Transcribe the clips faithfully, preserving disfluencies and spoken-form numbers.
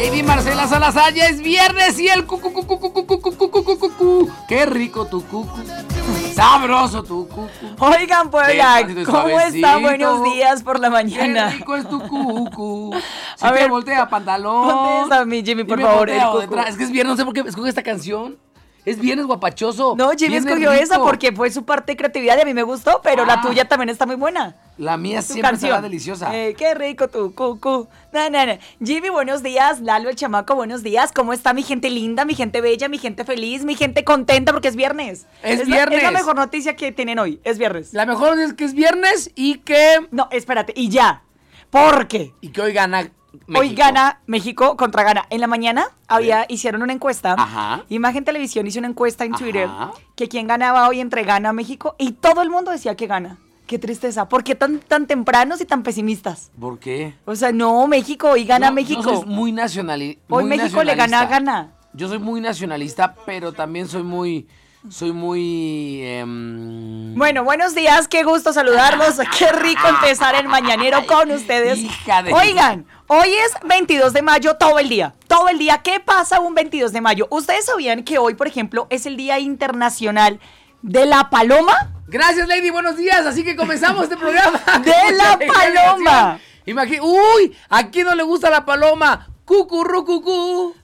Lady Marcela Salazar, ya es viernes y el cucu, cucu, cucu, cucu, cucu, cucu, cucu. Qué rico tu cucu. Sabroso tu cucu. Oigan, Puebla, Despacito y ¿cómo suavecito. están? Buenos días por la mañana. Qué rico es tu cucu. Si A te ver, voltea pantalón. ponte esa a mí, Jimmy, por Y me favor, el volteo cucu. detrás. Es que es viernes, no sé por qué escoge esta canción. Es viernes guapachoso. No, Jimmy viernes escogió rico. esa porque fue su parte de creatividad y a mí me gustó, pero Ah. la tuya también está muy buena. La mía Tu siempre canción. será deliciosa. Eh, qué rico tu cucu. Na, na, na. Jimmy, buenos días. Lalo, el chamaco, buenos días. ¿Cómo está mi gente linda, mi gente bella, mi gente feliz, mi gente contenta porque es viernes? Es la- viernes. es la mejor noticia que tienen hoy. Es viernes. La mejor es que es viernes y que... No, espérate. Y ya. ¿Por qué? Y que hoy gana México. Hoy gana México contra Ghana. En la mañana había, hicieron una encuesta. Ajá. Imagen Televisión hizo una encuesta en Ajá. Twitter que quién ganaba hoy entre Ghana México y todo el mundo decía que gana. Qué tristeza. ¿Por qué tan, tan tempranos y tan pesimistas? ¿Por qué? O sea, no, México, hoy gana Yo- México. Yo soy muy nacionalista. Hoy México le gana a Ghana. Yo soy muy nacionalista, pero también soy muy... Soy muy... em, Bueno, buenos días, qué gusto saludarlos. Qué rico empezar el mañanero con ustedes. hija de- Oigan, hoy es veintidós de mayo todo el día. Todo el día. ¿Qué pasa un veintidós de mayo? ¿Ustedes sabían que hoy, por ejemplo, es el Día Internacional de la Paloma? Gracias, Lady, buenos días. Así que comenzamos este programa. ¡De la paloma! Imagínate, uy, ¿a quién no le gusta la paloma? Cucurrucucú.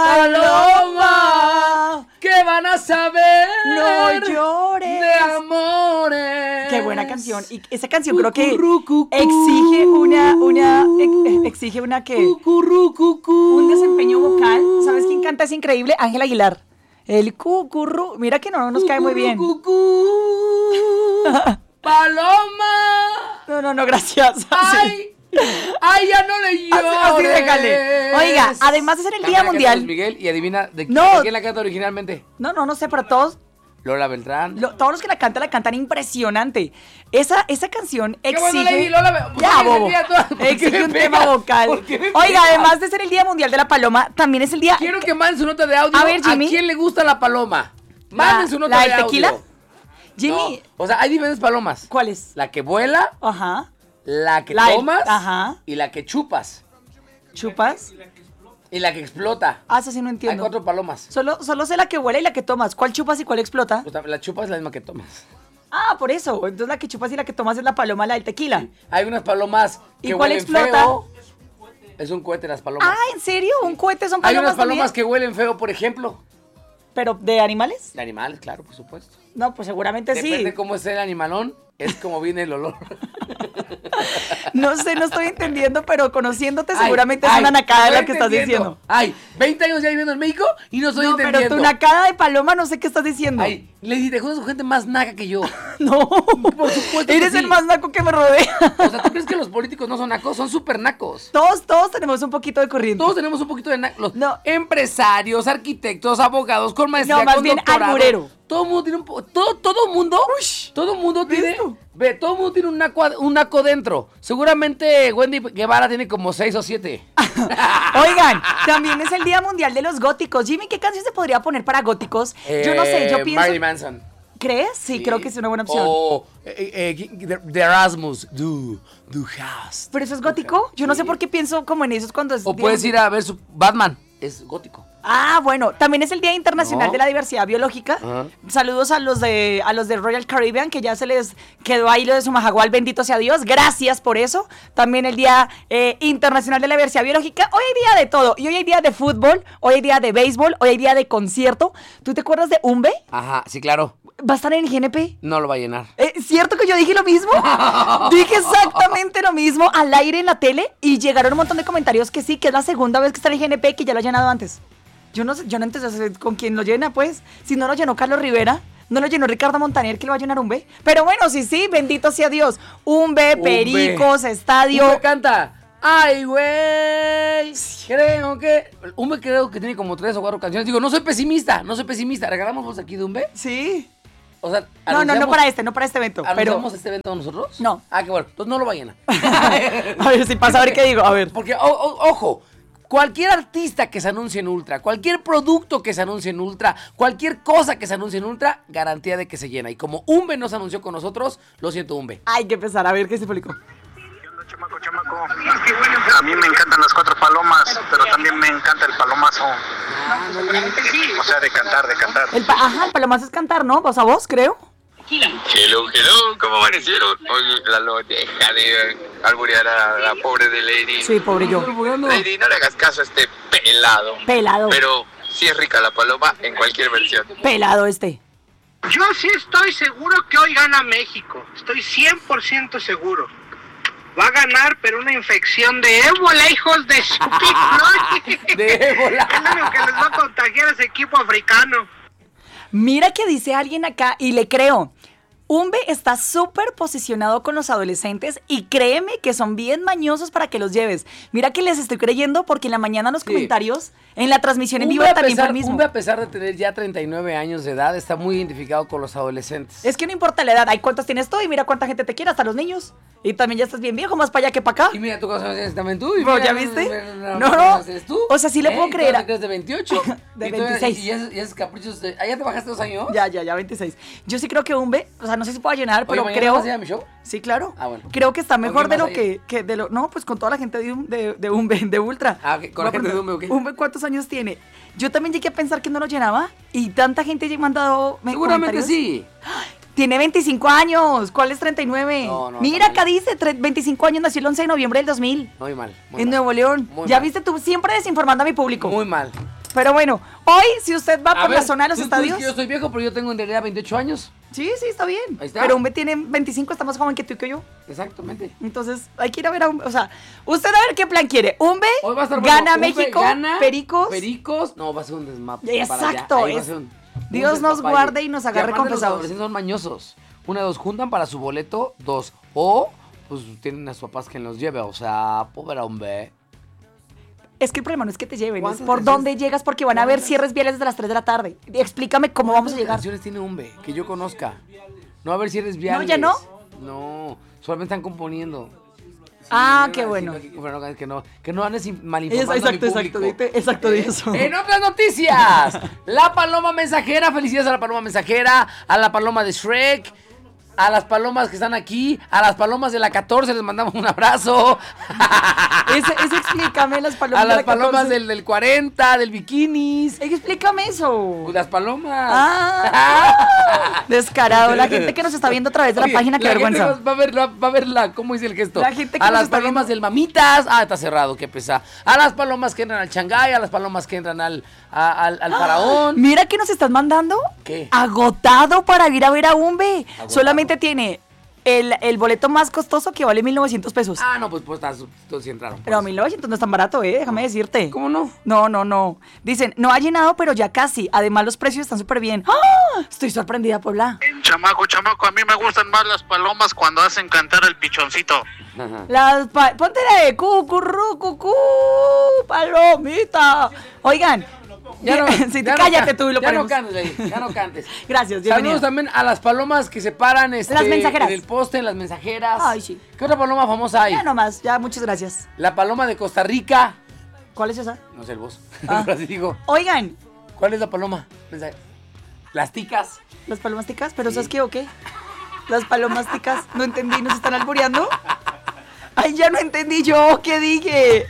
¡Paloma! ¿Qué van a saber? No llores. De amores. Qué buena canción. Y esa canción creo que Cucurrucucú. exige una, una, ex- exige una que... Cucurrucucú. un desempeño vocal. ¿Sabes quién canta? Es increíble. Ángel Aguilar. El cucurru. Mira que no nos cae muy bien. Cucurrucucú. Paloma. No, no, no, gracias. Ay. Ay, ya no le llores. Así- así déjale. Oiga, además de ser el Día Canta la que Mundial- Luis Miguel y adivina de, No. de quién la canta originalmente. No, no, no sé, pero todos, Lola Beltrán. lo- todos los que la cantan, la cantan impresionante. Esa, esa canción Qué exige... bueno, Lady Lola. ¿Por Ya, qué me bobo. pega toda- por qué Exige me un pega? tema vocal. ¿Por qué me Oiga, pega? además de ser el Día Mundial de la Paloma, también es el día... Quiero que manden su nota de audio. A ver, Jimmy. quién le gusta la paloma? La- Manden su nota ¿la de del audio. tequila? Jimmy, No, o sea, hay diferentes palomas. ¿cuál es? La que vuela, Ajá. la que La del- tomas ajá. y la que chupas. ¿Chupas? Y la que explota. Ah, eso sí no Hay entiendo. cuatro palomas. Solo, solo sé la que huele y la que tomas. ¿Cuál chupas y cuál explota? O sea, la chupas es la misma que tomas. Ah, por eso. Entonces la que chupas y la que tomas es la paloma, la del tequila. Hay unas palomas ¿Y que cuál huelen explota? feo. Es un cohete las palomas. Ah, ¿en serio? ¿Un cohete son Hay palomas unas palomas también? que huelen feo, por ejemplo. ¿Pero de animales? De animales, claro, por supuesto. No, pues seguramente Depende sí. cómo es el animalón, es como viene el olor. No sé, no estoy entendiendo, pero conociéndote Ay, seguramente ay, es una nacada estoy lo que estás entendiendo. diciendo. Ay, veinte años ya viviendo en México y no estoy No, pero entendiendo. tu nacada de paloma no sé qué estás diciendo. Ay, Lady, te juntas con gente más naca que yo. No, Por supuesto que eres sí. el más naco que me rodea. O sea, ¿tú crees que los políticos no son nacos? Son súper nacos. Todos, todos tenemos un poquito de corriente. Todos tenemos un poquito de nacos. Los No. empresarios, arquitectos, abogados, con maestría, No, más con bien doctorado. alburero. Todo mundo tiene un po- todo todo mundo, todo mundo tiene, ¿Listo? ve, todo mundo tiene un naco, ad- un naco dentro. Seguramente Wendy Guevara tiene como seis o siete. Oigan, también es el Día Mundial de los Góticos. Jimmy, ¿qué canción se podría poner para góticos? Yo no sé, yo Eh, pienso... Marilyn Manson. ¿Crees? Sí, creo que es una buena opción. O eh, eh, de, de Erasmus, Do, Do House. ¿Pero eso es gótico? Yo no sé Sí. por qué pienso como en esos cuando es... O Día puedes Mundial. ir a ver su Batman, es gótico. Ah, bueno, también es el Día Internacional No. de la Diversidad Biológica. Ajá. Saludos a los de a los de Royal Caribbean, que ya se les quedó ahí lo de su majagual, bendito sea Dios. Gracias por eso. También el Día eh, Internacional de la Diversidad Biológica. Hoy hay día de todo. Y hoy hay día de fútbol, hoy hay día de béisbol, hoy hay día de concierto. ¿Tú te acuerdas de Umbe? Ajá, sí, claro. ¿Va a estar en el G N P? No lo va a llenar. Eh, ¿Cierto que yo dije lo mismo? Dije exactamente lo mismo al aire en la tele y llegaron un montón de comentarios que sí, que es la segunda vez que está en el G N P, que ya lo ha llenado antes. Yo no sé, yo no entiendo con quién lo llena, pues. Si no lo llenó Carlos Rivera, no lo llenó Ricardo Montaner, que lo va a llenar Umbe. Pero bueno, sí, sí, bendito sea Dios. Umbe, Umbe. Pericos, Estadio. Umbe canta. Ay, güey. Creo que. Umbe creo que tiene como tres o cuatro canciones. Digo, no soy pesimista, no soy pesimista. ¿Regalamos voz aquí de Umbe? Sí. O sea, No, no, no anunciamos- para este, no para este evento. Pero. ¿Anunciamos este evento nosotros? No. Ah, qué bueno. Entonces no lo va a llenar. A ver si pasa, a ver qué digo. A ver. Porque, o- o- ojo, cualquier artista que se anuncie en Ultra, cualquier producto que se anuncie en Ultra, cualquier cosa que se anuncie en Ultra, garantía de que se llena. Y como Umbe no se anunció con nosotros, lo siento, Umbe. Hay que empezar a ver qué se publicó. Chamaco, chamaco. A mí me encantan las cuatro palomas, pero también me encanta el palomazo. O sea, de cantar, de cantar. El pa- Ajá, el palomazo es cantar, ¿no? Voz a voz, creo. Hello, hello, ¿cómo amanecieron? Oye, Lalo, deja de alburear a la pobre de Lady. Sí, pobre yo. Lady, no le hagas caso a este pelado. Pelado. Pero sí es rica la paloma en cualquier versión. Pelado este. Yo sí estoy seguro que hoy gana México. Estoy cien por ciento seguro. Va a ganar, pero una infección de ébola, hijos de su pico. De ébola. Es lo único que les va a contagiar a ese equipo africano. Mira que dice alguien acá y le creo. Umbe está súper posicionado con los adolescentes y créeme que son bien mañosos para que los lleves. Mira que les estoy creyendo porque en la mañana en los Sí. comentarios, en la transmisión en vivo Umbe, a también fue pesar, el mismo. Umbe, a pesar de tener ya treinta y nueve años de edad, está muy identificado con los adolescentes. Es que no importa la edad, hay cuántos tienes tú y mira cuánta gente te quiere, hasta los niños. Y también ya estás bien viejo, más para allá que para acá. Y mira, tú cuántos años tienes también tú. Y Bueno, mira, ¿ya viste? mira, No, ¿cuántos no. años tienes tú? O sea, sí le puedo ¿Eh? creer ¿Tú a- te crees de veintiocho? De Y tú- veintiséis. Y esos, y esos caprichos de... ¿Ah, ya te bajaste dos años? Ya, ya, ya, veintiséis. Yo sí creo que Umbe, o sea, no sé si pueda llenar, Oye, pero ¿mañana creo... vas a ir a mi show? Sí, claro. Ah, bueno. Creo que está ¿Con mejor quién de lo vas a ir? que, que de lo... No, pues con toda la gente de, Um- de, de Umbe, de Ultra. Ah, ok, con la Voy a gente de preguntar, Umbe, ok. Umbe, ¿cuántos años tiene? Yo también llegué a pensar que no lo llenaba y tanta gente ya me ha mandado me- Seguramente comentarios. sí. Tiene veinticinco años. ¿Cuál es treinta y nueve? No, no, Mira, está acá dice, tre- veinticinco años, nació el once de noviembre del dos mil. Muy mal. Muy En mal. Nuevo León. Muy Ya mal. viste tú, siempre desinformando a mi público. Muy mal. Pero bueno, hoy, si usted va A por ver, la zona de los ¿tú- tú dices estadios... que yo soy viejo, pero yo tengo en realidad veintiocho años. Sí, sí, está bien. Ahí está. Pero Umbe tiene veinticinco, está más joven que tú y que yo. Exactamente. Entonces, hay que ir a ver a Umbe. O sea, usted a ver qué plan quiere. Umbe Hoy va a estar bueno. gana Umbe México, gana, Pericos. Pericos. No, va a ser un desmap. Exacto, Ahí va a es- ser un- Dios un nos despapalle. guarde y nos agarre aparte confesados. Los adolescentes son mañosos. Una de dos, juntan para su boleto. Dos, o pues tienen a sus papás quien los lleve. O sea, pobre hombre. Es que el problema no es que te lleven, es ¿Cuántas por canciones- dónde llegas porque van a haber cuántas- cierres viales desde las tres de la tarde. Explícame cómo vamos a ¿Cuántas llegar. canciones tiene Umbe? Que yo conozca. No, a ver si eres viales. ¿ya no? No, solamente están componiendo. Sí, Ah, no, qué no, bueno. sí, no, que no, que no, que no andes in- Es- malinformando a mi exacto, exacto, público. dite- exacto, di eso. En otras noticias, la paloma mensajera, felicidades a la paloma mensajera, a la paloma de Shrek, a las palomas que están aquí, a las palomas de la catorce les mandamos un abrazo, Ese, ese explícame las palomas. a de las la palomas catorce. del, del cuarenta, del bikinis, Explícame eso. pues las palomas. Ah, descarado. La gente que nos está viendo a través de la Oye, página, qué la gente vergüenza. va a ver, la- va a ver la, ¿cómo dice el gesto? La gente que a nos las está palomas viendo. del mamitas, ah, está cerrado, qué pesa. A las palomas que entran al Shanghái, a las palomas que entran al, a- al, al faraón. Mira que nos están mandando. ¿Qué? Agotado para ir a ver a Umbe. Agotado. Solamente tiene el, el boleto más costoso que vale mil novecientos pesos. Ah, no, pues, pues está- todos sí entraron. Pero pues. mil novecientos no es tan barato, ¿eh? Déjame decirte. ¿Cómo no? No, no, no. Dicen, no ha llenado, pero ya casi. Además, los precios están súper bien. ¡Ah! Estoy sorprendida, Puebla. Chamaco, chamaco, a mí me gustan más las palomas cuando hacen cantar el pichoncito. Ajá. Las pa- ponte la de cucurru, cucú, palomita. Oigan, Ya no, sí, ya no cállate can- tú y lo Ya no ponemos. cantes, Lady, ya no cantes. Gracias, Saludos bienvenida. también a las palomas que se paran este, Las mensajeras. en el poste, en las mensajeras. Ay, sí. ¿Qué otra paloma famosa hay? Ya nomás, ya, muchas gracias. La paloma de Costa Rica. ¿Cuál es esa? No sé el voz. Ah. Pero así digo. Oigan, ¿Cuál es la paloma? Mensaje. Las ticas. las palomas ticas, pero ¿sabes qué o qué? Las palomas ticas, no entendí, ¿nos están albureando? Ay, ya no entendí yo, ¿qué dije?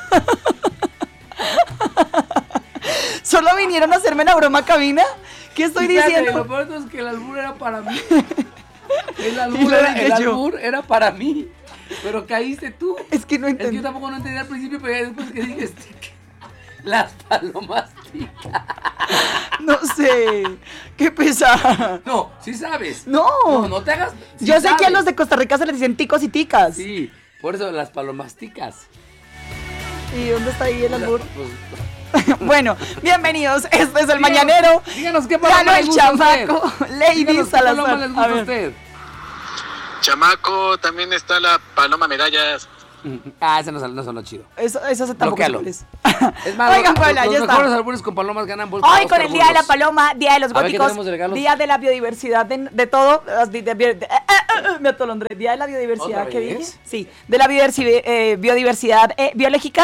¿Solo vinieron a hacerme la broma cabina? ¿Qué estoy Fíjate, diciendo? Lo peor es que el albur era para mí. El Y albur, lo era, dije el yo. albur era para mí. Pero caíste tú. Es que no Es que entendí. yo tampoco no entendí al principio, pero ya después que dije tic, las palomas ticas. No sé. ¿Qué pesa? No, sí sabes. No. No, no te hagas. sí Yo sé que a sabes. los de Costa Rica se les dicen ticos y ticas. Sí, por eso las palomas ticas. ¿Y dónde está ahí el albur? Pues, Bueno, bienvenidos. Este es el díganos- mañanero. Díganos qué paloma Ganó le el gusta a usted. chamaco. Lady Díganos qué paloma Salazar. les A gusta a ver. usted. Chamaco, también está la paloma medallas. Ah, ese no, es- no son lo chido. Eso, eso se tampoco sé Bloquéalo. cuál es. Es más, Oigan, los, Puebla, los ya mejores está. albures con palomas ganan bolsa. Hoy con el Día de la Paloma, Día de los A ver, ¿qué Góticos, tenemos de regalos? Día de la Biodiversidad, de, de todo. las di- de- de- de- eh, eh, eh, me atolondré. Día de la Biodiversidad, ¿Otra ¿qué vez? dije? Sí, de la biodiversi- eh, biodiversidad eh, biológica,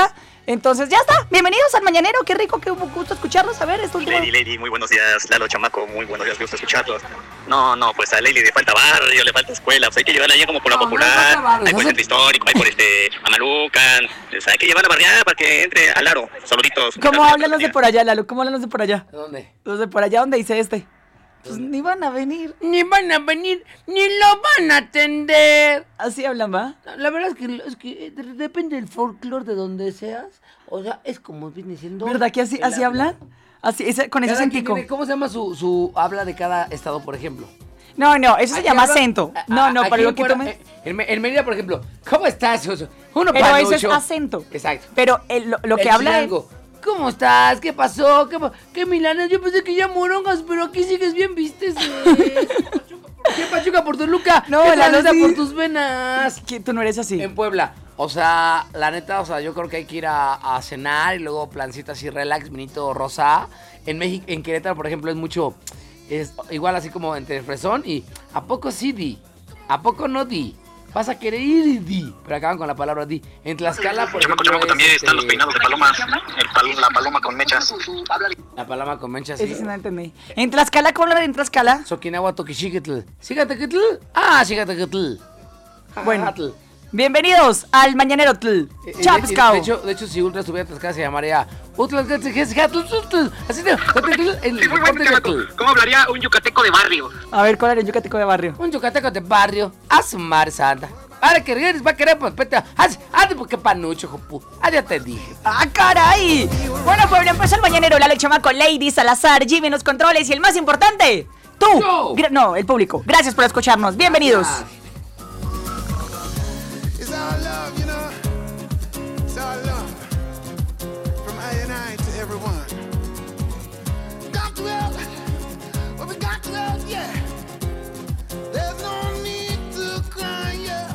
Entonces, ya está. Bienvenidos al Mañanero. Qué rico, qué gusto escucharlos. A ver, esto último. Lady, Lady, muy buenos días. Lalo, chamaco, muy buenos días. Gusto escucharlos. No, no, pues a Lady le falta barrio, le falta escuela. Pues hay que llevarla allá como por la No, no popular. falta barrio, Hay por el ¿no? centro histórico, hay por este Amalucan. Pues hay que llevarla a barriada para que entre al aro. Saluditos. ¿Cómo hablan los de por allá, Lalo? ¿Cómo hablan los de por allá? ¿De dónde? Los de por allá, ¿dónde dice este? Pues ni van a venir. Ni van a venir, ni lo van a atender. Así hablan, ¿va? La verdad es que, es que eh, de- depende del folclore de donde seas. O sea, es como viene siendo. ¿Verdad que así, el así habla. hablan? Así, ese- con ese Cada quien acentico. tiene- ¿Cómo se llama su, su habla de cada estado, por ejemplo? No, no, eso se Aquí llama hablan- acento. a- No, a- no, aquí para lo en que Puebla, tome. eh, En, Me- en Mérida, por ejemplo, ¿cómo estás? Uno Pero eso es panucho. acento. Exacto. Pero el- lo, lo que El habla es. chilango, ¿cómo estás? ¿Qué pasó? ¿Qué, pa- qué Milana? Yo pensé que ya morongas, pero aquí sigues bien, ¿viste? ¿Qué Pachuca por Toluca? No, ¿Qué la Tlalita sí. por tus venas? Que tú no eres así. En Puebla. O sea, la neta, o sea, yo creo que hay que ir a, a cenar y luego plancita así, relax, vinito rosa. En México, en Querétaro, por ejemplo, es mucho, es igual así como entre fresón y ¿a poco sí di? ¿A poco no di? Vas a querer ir y di. Pero acaban con la palabra di. En Tlaxcala, por Chamaco, ejemplo, chamaco, es, también están los este, peinados de palomas. El pal- la paloma con mechas. la paloma con manchas. Eso sí no entendí. En Tlaxcala, ¿cómo hablan en Tlaxcala? Soquinagua toquichiquitl. ¿Sígatequitl? Ah, sígatequitl. Bueno. Bienvenidos al Mañanero Tl. Eh, Chapscao. De hecho, de hecho, si Ultra estuviera en Tlaxcala se llamaría Utlaxcatzejezcatl. Así de, el Sí, muy bueno, chamaco. ¿Cómo hablaría un yucateco de barrio? A ver, ¿cuál era el yucateco de barrio? un yucateco de barrio, a su madre santa. Ahora que regreses va a querer, pues, pete, haz, haz, porque panucho, jopu. Ah, ya te dije. ¡Ah, caray! Bueno, pues empezó el Mañanero. Lalo Chamaco, Lady, Salazar, Jimmy en los controles y el más importante, tú. Yo. Gra- no, el público. Gracias por escucharnos. Bienvenidos. Ah. It's our love, you know. It's our love. From I and I to everyone. Got to love. Well, we got to love, yeah. There's no need to cry, yeah.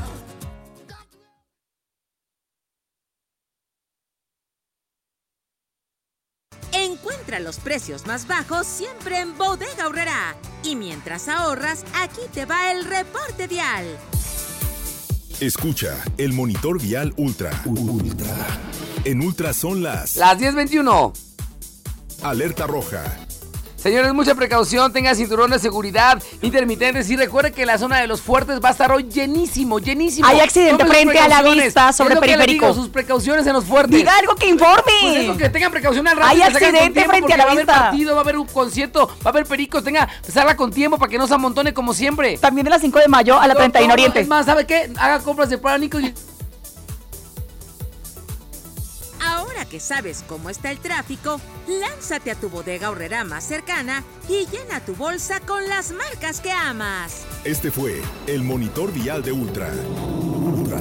Encuentra los precios más bajos siempre en Bodega Aurrerá. Y mientras ahorras, aquí te va el reporte vial. Escucha el monitor vial Ultra. Ultra. En Ultra son las Las diez veintiuno. alerta roja, Señores, mucha precaución, tengan cinturón de seguridad intermitentes y recuerden que la zona de los fuertes va a estar hoy llenísimo, llenísimo. Hay accidente Tomen sus frente a la precauciones. vista sobre Es lo que les periférico. digo, sus precauciones en los fuertes. Diga algo que informe. Pues eso, que tengan precaución al rato. Hay que salgan con accidente tiempo, frente a porque la va a haber vista. partido, va a haber un concierto, va a haber pericos, tenga, salga con tiempo para que no se amontone como siempre. También de las cinco de mayo a la treinta y uno Oriente. Es más, ¿sabe qué? Haga compras de pánico y... Ahora que sabes cómo está el tráfico, lánzate a tu Bodega Aurrerá más cercana y llena tu bolsa con las marcas que amas. Este fue el monitor vial de Ultra. Ultra.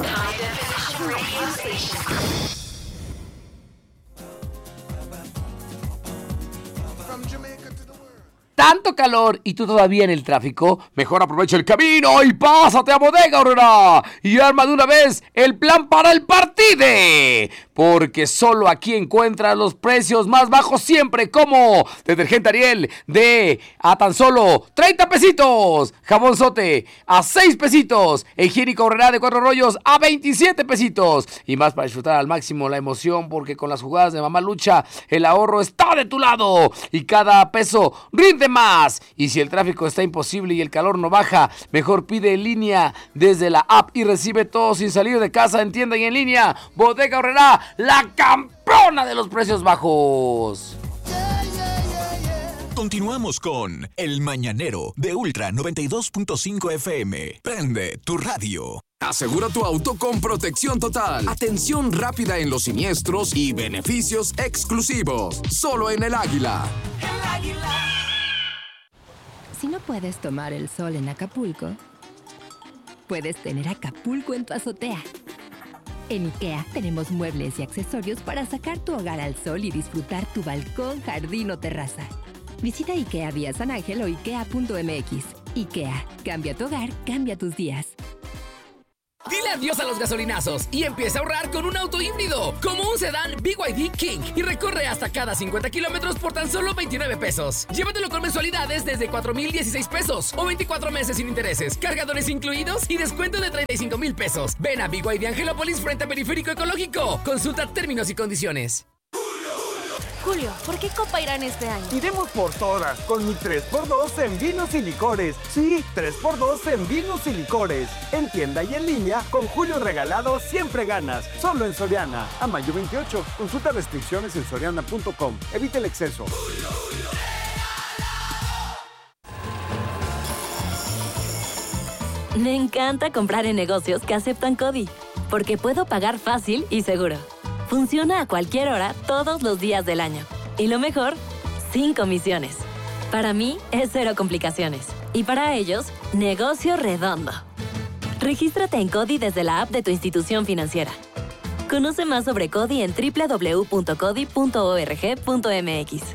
From Jamaica to the world. Tanto calor y tú todavía en el tráfico, mejor aprovecha el camino y pásate a Bodega Aurrerá y arma de una vez el plan para el partido, porque solo aquí encuentras los precios más bajos siempre, como detergente Ariel de a tan solo treinta pesitos, jabón Sote a seis pesitos, higiénico Aurrerá de cuatro rollos a veintisiete pesitos y más para disfrutar al máximo la emoción, porque con las jugadas de Mamá Lucha el ahorro está de tu lado y cada peso rinde más. Y si el tráfico está imposible y el calor no baja, mejor pide en línea desde la app y recibe todo sin salir de casa, en tienda y en línea. Bodega Aurrerá, la campeona de los precios bajos. Continuamos con El Mañanero de Ultra noventa y dos punto cinco F M. Prende tu radio. Asegura tu auto con protección total, atención rápida en los siniestros y beneficios exclusivos. Solo en El Águila. Si no puedes tomar el sol en Acapulco, puedes tener Acapulco en tu azotea. En IKEA tenemos muebles y accesorios para sacar tu hogar al sol y disfrutar tu balcón, jardín o terraza. Visita IKEA vía San Ángel o ikea punto m x. IKEA, cambia tu hogar, cambia tus días. Dile adiós a los gasolinazos y empieza a ahorrar con un auto híbrido, como un sedán B Y D King, y recorre hasta cada cincuenta kilómetros por tan solo veintinueve pesos. Llévatelo con mensualidades desde cuatro mil dieciséis pesos o veinticuatro meses sin intereses, cargadores incluidos y descuento de treinta y cinco mil pesos. Ven a B Y D Angelópolis frente a Periférico Ecológico. Consulta términos y condiciones. Julio, ¿por qué Copa Irán este año? Iremos por todas, con mi tres por dos en vinos y licores. Sí, tres por dos en vinos y licores. En tienda y en línea, con Julio regalado siempre ganas. Solo en Soriana. A mayo veintiocho. Consulta restricciones en soriana punto com. Evita el exceso. Me encanta comprar en negocios que aceptan CODI, porque puedo pagar fácil y seguro. Funciona a cualquier hora, todos los días del año. Y lo mejor, sin comisiones. Para mí, es cero complicaciones. Y para ellos, negocio redondo. Regístrate en CODI desde la app de tu institución financiera. Conoce más sobre CODI en doble u doble u doble u punto codi punto org punto m x.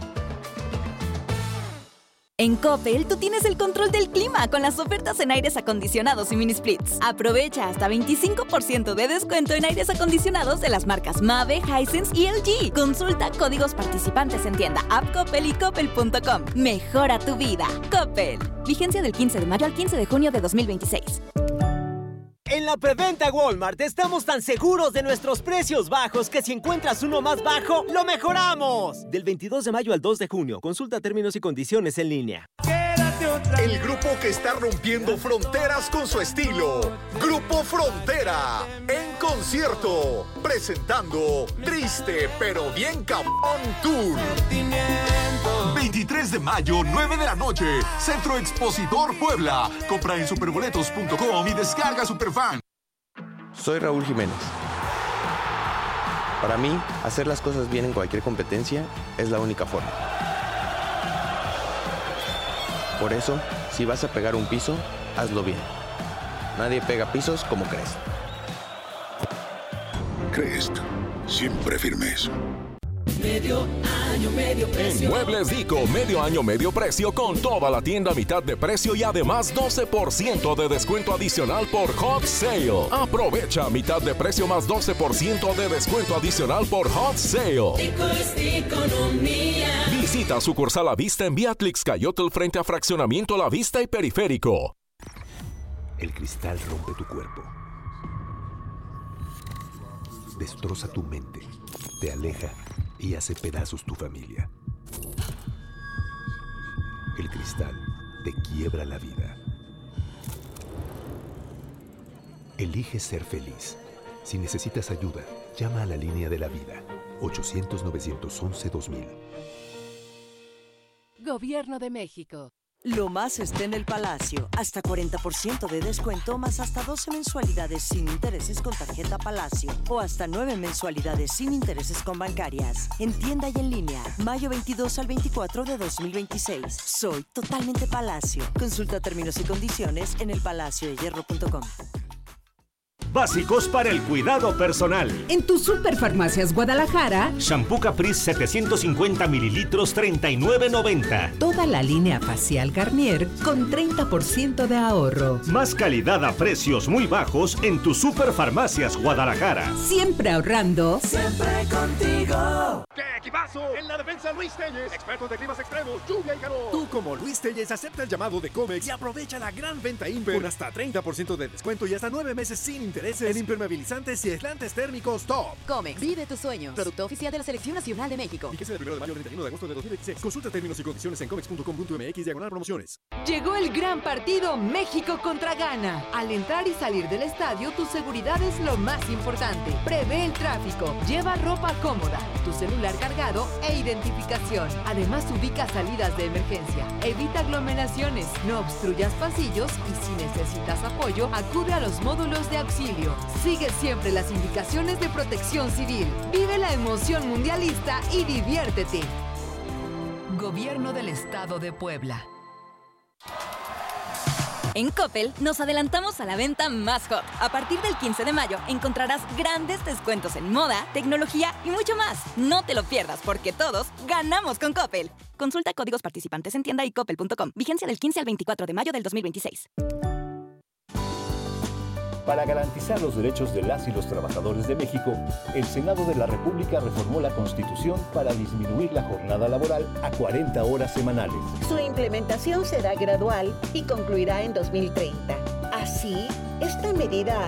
En Coppel, tú tienes el control del clima con las ofertas en aires acondicionados y mini splits. Aprovecha hasta veinticinco por ciento de descuento en aires acondicionados de las marcas Mave, Hisense y L G. Consulta códigos participantes en tienda, app Coppel y coppel punto com. Mejora tu vida. Coppel. Vigencia del quince de mayo al quince de junio de dos mil veintiséis. En la preventa Walmart estamos tan seguros de nuestros precios bajos que si encuentras uno más bajo, ¡lo mejoramos! Del veintidós de mayo al dos de junio. Consulta términos y condiciones en línea. El grupo que está rompiendo fronteras con su estilo. Grupo Frontera. En concierto. Presentando Triste pero bien cabrón Tour. veintitrés de mayo, nueve de la noche. Centro Expositor Puebla. Compra en superboletos punto com y descarga Superfan. Soy Raúl Jiménez. Para mí, hacer las cosas bien en cualquier competencia es la única forma. Por eso, si vas a pegar un piso, hazlo bien. Nadie pega pisos como Crest. Crest, siempre firmes. Medio año, medio precio. En Muebles Dico, medio año, medio precio con toda la tienda a mitad de precio y además doce por ciento de descuento adicional por Hot Sale. Aprovecha mitad de precio más doce por ciento de descuento adicional por Hot Sale. Dico es economía. Visita sucursal La Vista en Beatrix Cayotl frente a Fraccionamiento La Vista y Periférico. El cristal rompe tu cuerpo. Destroza tu mente. Te aleja y hace pedazos tu familia. El cristal te quiebra la vida. Elige ser feliz. Si necesitas ayuda, llama a la línea de la vida. ochocientos, novecientos once, dos mil. Gobierno de México. Lo más está en el Palacio. Hasta cuarenta por ciento de descuento más hasta doce mensualidades sin intereses con tarjeta Palacio o hasta nueve mensualidades sin intereses con bancarias. En tienda y en línea. mayo veintidós al veinticuatro de dos mil veintiséis. Soy totalmente Palacio. Consulta términos y condiciones en el palacio de hierro punto com. Básicos para el cuidado personal. En tu Superfarmacias Guadalajara, Shampoo Caprice setecientos cincuenta mililitros, treinta y nueve noventa. Toda la línea facial Garnier con treinta por ciento de ahorro. Más calidad a precios muy bajos en tu Superfarmacias Guadalajara. Siempre ahorrando. Siempre contigo. ¡Qué equipazo! En la defensa Luis Telles, expertos de climas extremos, lluvia y calor. Tú como Luis Telles acepta el llamado de Comex y aprovecha la gran venta Imper con hasta treinta por ciento de descuento y hasta nueve meses sin interés en impermeabilizantes y aislantes térmicos top. Comex, vive tus sueños. Producto oficial de la Selección Nacional de México. Fíjese del primero de mayo al treinta y uno de agosto de dos mil veintiséis. Consulta términos y condiciones en comex punto com punto m x diagonal promociones. Llegó el gran partido México contra Ghana. Al entrar y salir del estadio, tu seguridad es lo más importante. Prevé el tráfico, lleva ropa cómoda, tu celular cargado e identificación. Además, ubica salidas de emergencia. Evita aglomeraciones, no obstruyas pasillos y si necesitas apoyo, acude a los módulos de auxilio. Sigue siempre las indicaciones de Protección Civil. Vive la emoción mundialista y diviértete. Gobierno del Estado de Puebla. En Coppel nos adelantamos a la venta más hot. A partir del quince de mayo encontrarás grandes descuentos en moda, tecnología y mucho más. No te lo pierdas porque todos ganamos con Coppel. Consulta códigos participantes en tienda y coppel punto com. Vigencia del quince al veinticuatro de mayo del dos mil veintiséis. Para garantizar los derechos de las y los trabajadores de México, el Senado de la República reformó la Constitución para disminuir la jornada laboral a cuarenta horas semanales. Su implementación será gradual y concluirá en dos mil treinta. Así, esta medida